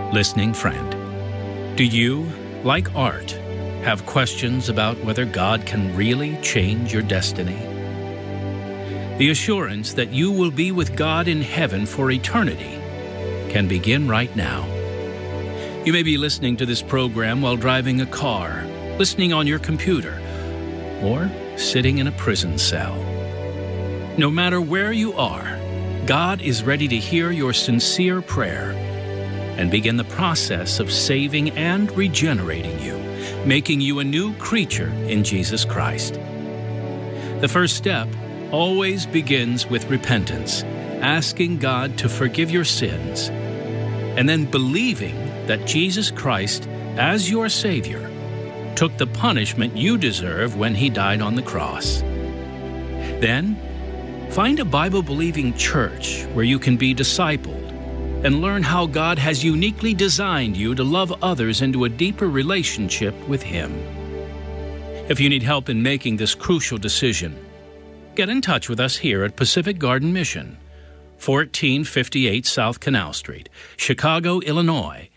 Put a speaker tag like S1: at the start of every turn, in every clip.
S1: listening friend. Do you, like Art, have questions about whether God can really change your destiny? The assurance that you will be with God in heaven for eternity can begin right now. You may be listening to this program while driving a car, listening on your computer, or sitting in a prison cell. No matter where you are, God is ready to hear your sincere prayer and begin the process of saving and regenerating you, making you a new creature in Jesus Christ. The first step always begins with repentance, asking God to forgive your sins, and then believing that Jesus Christ, as your Savior, took the punishment you deserve when He died on the cross. Then, find a Bible-believing church where you can be discipled and learn how God has uniquely designed you to love others into a deeper relationship with Him. If you need help in making this crucial decision, get in touch with us here at Pacific Garden Mission, 1458 South Canal Street, Chicago, Illinois,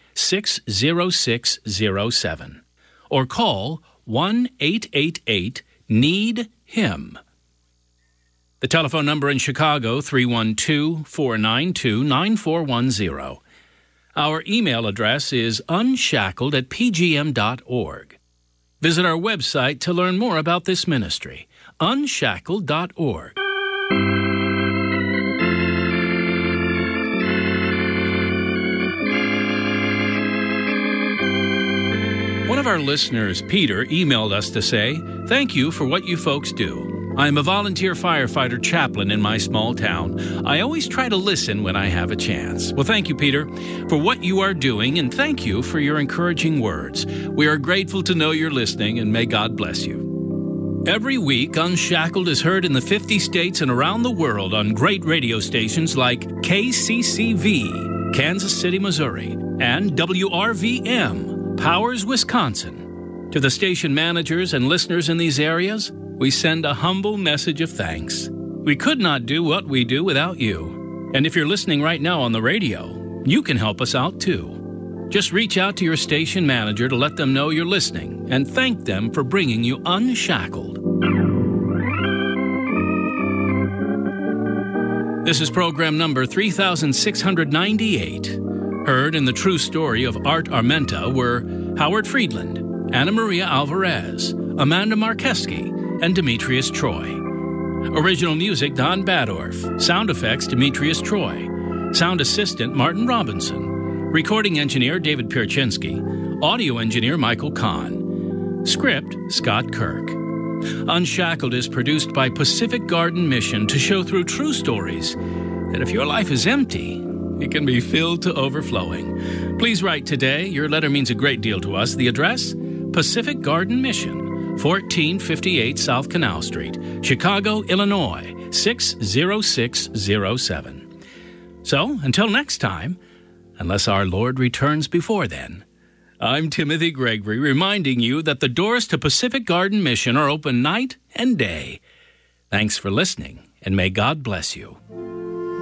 S1: 60607. Or call 1-888-NEED-HIM. The telephone number in Chicago, 312-492-9410. Our email address is unshackled@pgm.org. Visit our website to learn more about this ministry, unshackled.org. One of our listeners, Peter, emailed us to say, "Thank you for what you folks do. I am a volunteer firefighter chaplain in my small town. I always try to listen when I have a chance." Well, thank you, Peter, for what you are doing, and thank you for your encouraging words. We are grateful to know you're listening, and may God bless you. Every week, Unshackled is heard in the 50 states and around the world on great radio stations like KCCV, Kansas City, Missouri, and WRVM, Powers, Wisconsin. To the station managers and listeners in these areas, we send a humble message of thanks. We could not do what we do without you. And if you're listening right now on the radio, you can help us out too. Just reach out to your station manager to let them know you're listening and thank them for bringing you Unshackled. This is program number 3698. Heard in the true story of Art Armenta were Howard Friedland, Anna Maria Alvarez, Amanda Markeski, and Demetrius Troy. Original music, Don Badorf. Sound effects, Demetrius Troy. Sound assistant, Martin Robinson. Recording engineer, David Pierczynski. Audio engineer, Michael Kahn. Script, Scott Kirk. Unshackled is produced by Pacific Garden Mission to show through true stories that if your life is empty, it can be filled to overflowing. Please write today. Your letter means a great deal to us. The address, Pacific Garden Mission, 1458 South Canal Street, Chicago, Illinois, 60607. So, until next time, unless our Lord returns before then, I'm Timothy Gregory, reminding you that the doors to Pacific Garden Mission are open night and day. Thanks for listening, and may God bless you.